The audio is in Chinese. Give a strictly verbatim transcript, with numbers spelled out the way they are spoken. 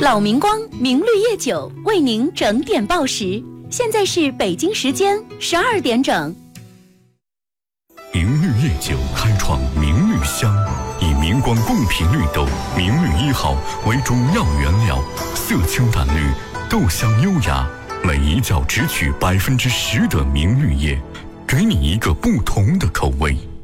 老明光明绿叶酒为您整点报时，现在是北京时间十二点整。 明绿叶酒开创明绿香，以明光贡品绿豆明绿一号为主要原料，色清淡绿，豆香优雅，每一窖只取百分之十的明绿叶，给你一个不同的口味。